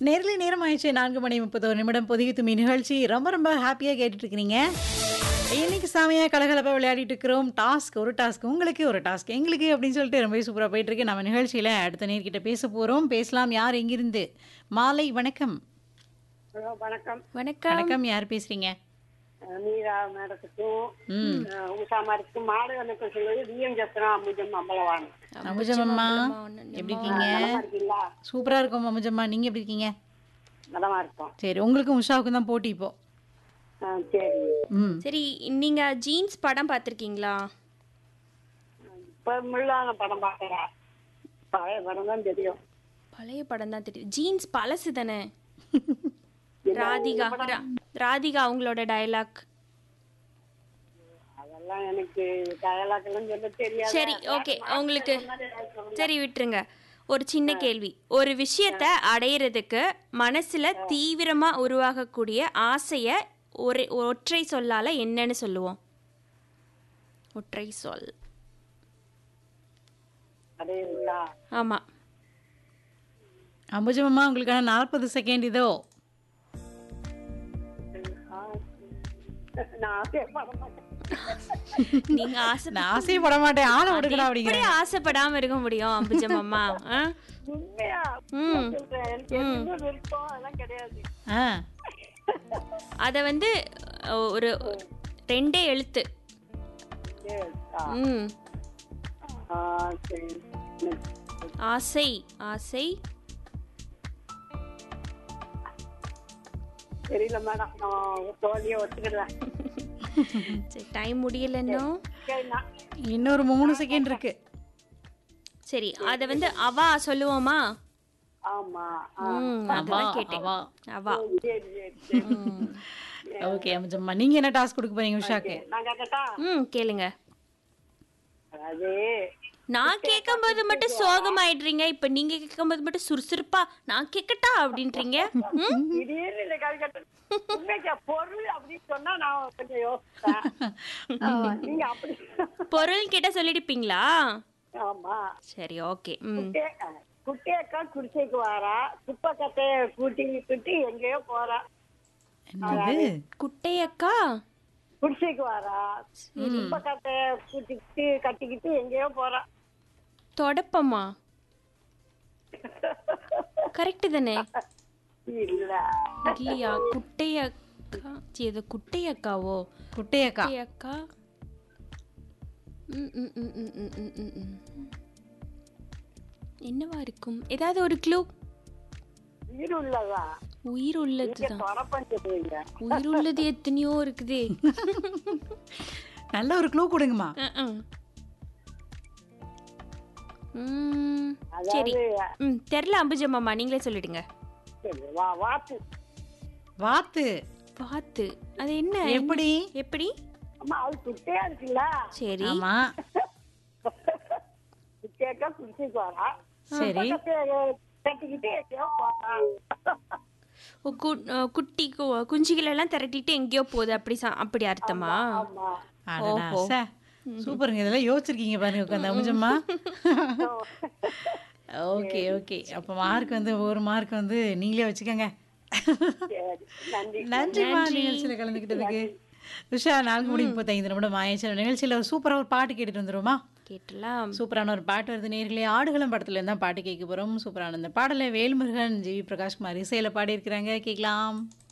Nearly நேரம் ஆயிடுச்சு 4:31 புதிய துமி நிகழ்ச்சி ரொம்ப ரொம்ப ஹாப்பியாக கேட்டுட்டு இருக்கிறீங்க. இன்னைக்கு செமையாக கலகலப்பாக விளையாடிட்டு இருக்கிறோம். ஒரு டாஸ்க் உங்களுக்கு ஒரு டாஸ்க் எங்களுக்கு அப்படின்னு சொல்லிட்டு ரொம்ப சூப்பராக போயிட்டு இருக்கு. நம்ம நிகழ்ச்சியில் அடுத்த நேர்கிட்ட பேச போகிறோம். பேசலாம். யார் எங்கிருந்து? மாலை வணக்கம். ஹலோ வணக்கம். வணக்கம். வணக்கம். யார் பேசுறீங்க? மீரா மேடத்துக்கும் உஷா மேடத்துக்கும் மாடு வணக்கம் சொல்லுவது டிஎம் ஜஸ்திரம் அம்புஜம் அம்பலவான். அமுஜம்மா எப்படி இருக்கீங்க? நலமா இருக்கீங்களா? சூப்பராக இருக்கும் அமுஜம்மா. நீங்கள் எப்படி இருக்கீங்க? நலமா இருக்கோம். சரி, உங்களுக்கும் உஷாவுக்கும் தான் போட்டி இப்போ. சரி. சரி, நீங்க ஜீன்ஸ் படம் பார்த்திருக்கீங்களா? இப்ப முள்ளான படம் பார்க்கறேன். பழைய படம் தான் தெரியும். பழைய படம் தான் தெரியும். ஜீன்ஸ் பழசு தானே. ராதிகா அவங்களோட டயலாக். அதெல்லாம் எனக்கு டயலாக் எல்லாம் சொல்ல தெரியாது. சரி, ஓகே. உங்களுக்கு சரி விட்டுருங்க. ஒரு சின்ன கேள்வி. ஒரு விஷயத்தை அடையிறதுக்கு மனசுல தீவிரமா உருவாகக்கூடிய ஆசைய ஒற்றை சொல்லால என்னன்னு சொல்லுவோம்? ஒற்றை சொல். அதே இருக்கா? ஆமா. அமுஜம்மா உங்களுக்கான 40 செகண்ட் இதோ. நான் ஆசைப்பட மாட்டேன். நீங்க நான் ஆசைப்பட மாட்டேன். ஆளை விடுக்கடா அப்படிங்கிற. எப்படி ஆசைப்படாம இருக்க முடியும் அம்புஜம் அம்மா? உண்மையா சொல்றேன். எனக்கு எதுவும் விருப்பம் அதெல்லாம் கிடையாது. அத வந்து ஒரு 2 எழுத்து. சரி. ஆசை. ஆசை. தெரியல மேடம். நான் தோல்வியை ஒத்துக்கிறேன். சரி, டைம் முடியல இன்னும். இன்னொரு 3 செகண்ட் இருக்கு. சரி, அத வந்து அவா சொல்லுவோமா? ஆமா. அதான் கேட்டேன். அவா. சரி சரி சரி. ஓகே அமுஜம்மா, நீங்க என்ன டாஸ்க் கொடுக்க போறீங்க உஷாக்கு? நான் கேட்கட்டா? கேளுங்க. அதாவது நான் கேட்கும்போது மட்டும் சோகமாயிடுறீங்க. இப்ப நீங்க கேட்கும்போது மட்டும் சுறுசுறுப்பா நான் கேட்கட்டா அப்படின்றீங்க. திடீர்னு இந்த காலகட்டம் உண்மைக்கா பொருள் அப்படின்னு சொன்னா நான் கொஞ்சம் யோசிச்சேன். நீங்க அப்படி பொருள் கேட்டா சொல்லிடுப்பீங்களா? ஆமா. சரி, ஓகே. குட்டியக்கா குடிசைக்கு வாரா, குப்பை கட்டைய கூட்டி குட்டி எங்கேயோ போறா. என்னது? குட்டையக்கா குடிசைக்கு வாரா, குப்பை கட்டைய கூட்டிக்கிட்டு கட்டிக்கிட்டு எங்கேயோ போறா. தொடப்பமா? கரெக்ட் தானே? இல்ல இல்லையா? குட்டையக்கா. சரி, இது குட்டையக்காவோ? குட்டையக்கா. குட்டையக்கா. என்னவா இருக்கும்? ஏதாவது ஒரு க்ளூ? உயிர் உள்ளதா? உயிர் உள்ளதுதான். தொடப்பம் சொல்லுவீங்க. உயிர் உள்ளது எத்தனையோ இருக்குதே. நல்ல ஒரு க்ளூ கொடுங்கம்மா. சரி, தெரியல அம்புஜம்மா, நீங்களே சொல்லிடுங்க. வாத்து. வாத்து. வாத்து அது என்ன? எப்படி? எப்படி? அம்மா அது குட்டையா இருக்குல்ல. சரி. ஆமா. குட்டியக்கா குடிசைக்கு வாரா, சரி. கட்டிக்கிட்டு எங்கேயோ போறா. குட்டி குஞ்சுகள் எல்லாம் திரட்டிட்டு எங்கேயோ போகுது, அப்படி அர்த்தமா? ஆமா. அடடா, சே. சூப்பருங்க. இதெல்லாம் யோசிச்சிருக்கீங்க பாருங்க உட்காந்து அமுஜம்மா. Okay okay. அப்ப மார்க் வந்து ஒரு மார்க் வந்து நீங்களே வச்சுக்கோங்க. நன்றிமா நிகழ்ச்சியில கலந்துக்கிட்டதுக்கு. உஷா 4:35 ஆயிடுச்சு. நிகழ்ச்சியில ஒரு சூப்பரா ஒரு பாட்டு கேட்டுட்டு வந்துருமா? கேட்டலாம். சூப்பரான ஒரு பாட்டு வருது நேர்களே. ஆடுகளம் படத்துல இருந்தா பாட்டு கேட்க போறோம். சூப்பரான அந்த பாடலை வேல்முருகன், ஜி வி பிரகாஷ்குமார் இசையில பாடி இருக்கிறாங்க. கேட்கலாம்.